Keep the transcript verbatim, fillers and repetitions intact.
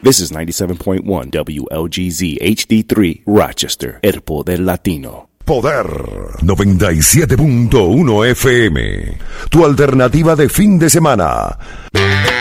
This is ninety-seven point one W L G Z H D three, Rochester, El Poder Latino. Poder noventa y siete punto uno F M, tu alternativa de fin de semana.